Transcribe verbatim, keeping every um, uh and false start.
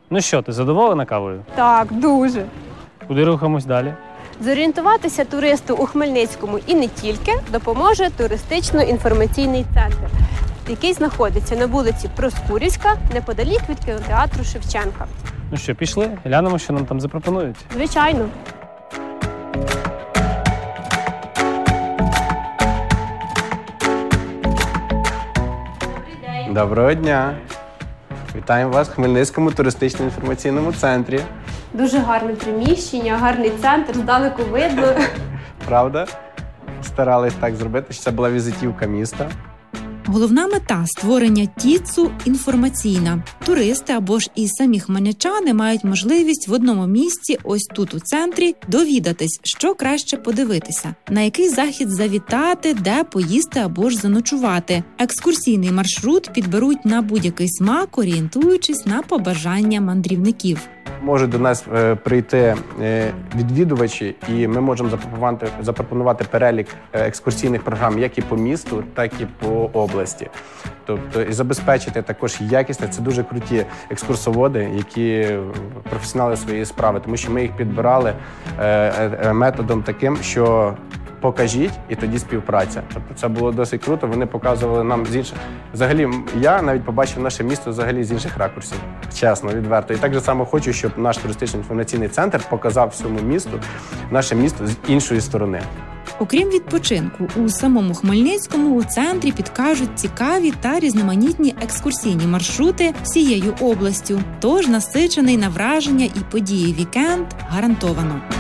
Ну що, ти задоволена кавою? Так, дуже. Куди рухаємось далі? Зорієнтуватися туристу у Хмельницькому і не тільки допоможе туристично-інформаційний центр, який знаходиться на вулиці Проскурівська, неподалік від кінотеатру Шевченка. Ну що, пішли? Глянемо, що нам там запропонують. Звичайно. Доброго дня! Вітаємо вас в Хмельницькому туристично-інформаційному центрі. Дуже гарне приміщення, гарний центр, здалеку видно. Правда? Старались так зробити, що це була візитівка міста. Головна мета створення ТІЦу – інформаційна. Туристи або ж і самі хмельничани мають можливість в одному місці, ось тут у центрі, довідатись, що краще подивитися, на який захід завітати, де поїсти або ж заночувати. Екскурсійний маршрут підберуть на будь-який смак, орієнтуючись на побажання мандрівників. Можуть до нас е, прийти е, відвідувачі, і ми можемо запропонувати, запропонувати перелік екскурсійних програм як і по місту, так і по області. Тобто і забезпечити також якісне. Це дуже круті екскурсоводи, які професіонали своєї справи, тому що ми їх підбирали е, е, методом таким, що покажіть, і тоді співпраця. Тобто це було досить круто, вони показували нам з інших... Взагалі, я навіть побачив наше місто взагалі з інших ракурсів, чесно, відверто. І так же само хочу, щоб наш туристично-інформаційний центр показав всьому місту наше місто з іншої сторони. Окрім відпочинку, у самому Хмельницькому у центрі підкажуть цікаві та різноманітні екскурсійні маршрути всією областю. Тож насичений на враження і події вікенд гарантовано.